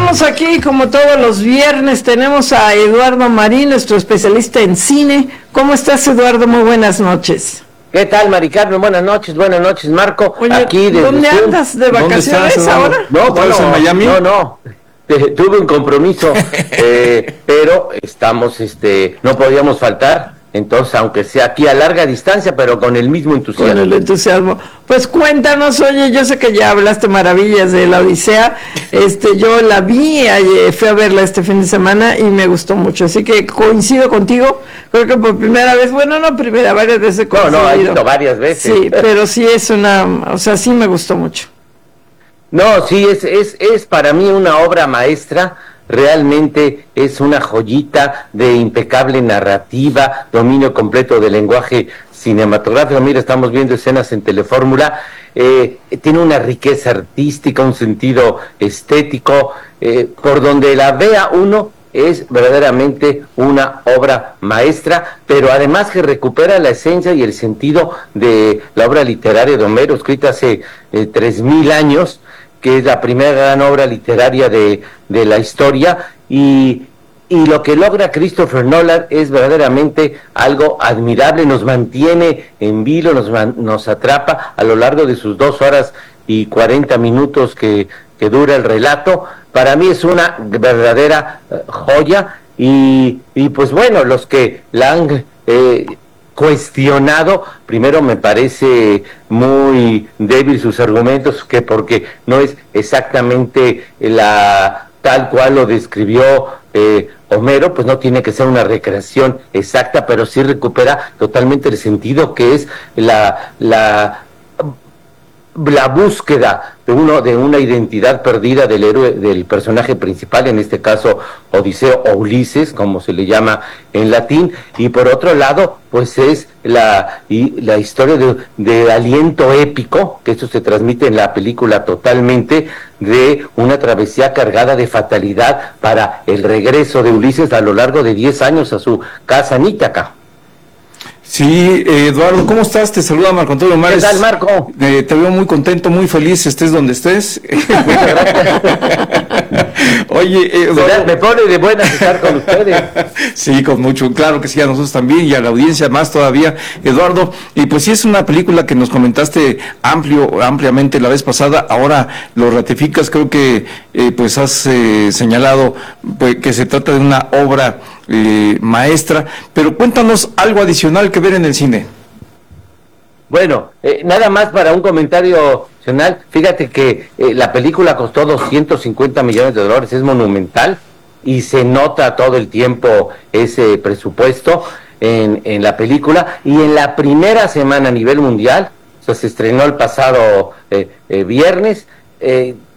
estamos aquí como todos los viernes. Tenemos a Eduardo Marín, nuestro especialista en cine. ¿Cómo estás, Eduardo? Muy buenas noches. ¿Qué tal, Mari Carmen? Buenas noches, Marco. Oye, aquí ¿dónde andas? ¿De vacaciones ahora? No, bueno, en Miami. No. Tuve un compromiso, pero estamos, no podíamos faltar. Entonces, aunque sea aquí a larga distancia, pero con el mismo entusiasmo. Con el entusiasmo. Pues cuéntanos, oye, yo sé que ya hablaste maravillas de la Odisea. Yo la vi, fui a verla este fin de semana y me gustó mucho. Así que coincido contigo. Creo que por primera vez, bueno, no primera, varias veces. No, he visto varias veces. Sí, pero sí es sí me gustó mucho. No, sí, es para mí una obra maestra. Realmente es una joyita de impecable narrativa, dominio completo del lenguaje cinematográfico. Mira, estamos viendo escenas en Telefórmula, tiene una riqueza artística, un sentido estético, por donde la vea uno es verdaderamente una obra maestra, pero además que recupera la esencia y el sentido de la obra literaria de Homero, escrita hace 3000 años, que es la primera gran obra literaria de la historia, y lo que logra Christopher Nolan es verdaderamente algo admirable. Nos mantiene en vilo, nos atrapa a lo largo de sus 2 horas y 40 minutos que dura el relato. Para mí es una verdadera joya, y pues bueno, los que la han cuestionado, primero me parece muy débil sus argumentos, que porque no es exactamente tal cual lo describió Homero, pues no tiene que ser una recreación exacta, pero sí recupera totalmente el sentido que es la búsqueda de una identidad perdida del héroe, del personaje principal, en este caso Odiseo o Ulises, como se le llama en latín, y por otro lado, pues es la historia de aliento épico, que esto se transmite en la película totalmente, de una travesía cargada de fatalidad para el regreso de Ulises a lo largo de 10 años a su casa en Ítaca. Sí, Eduardo, ¿cómo estás? Te saluda Marco Antonio Mares. ¿Qué tal, Marco? Te veo muy contento, muy feliz, estés donde estés. Muchas gracias. Oye, Eduardo, me pone de buenas estar con ustedes. Sí, con mucho, claro que sí, a nosotros también y a la audiencia más todavía, Eduardo. Y pues sí, es una película que nos comentaste ampliamente la vez pasada, ahora lo ratificas. Creo que pues has señalado pues, que se trata de una obra maestra, pero cuéntanos algo adicional que ver en el cine. Bueno, nada más para un comentario adicional. Fíjate que la película costó $250 millones, es monumental, y se nota todo el tiempo ese presupuesto en la película. Y en la primera semana a nivel mundial, o sea, se estrenó el pasado viernes,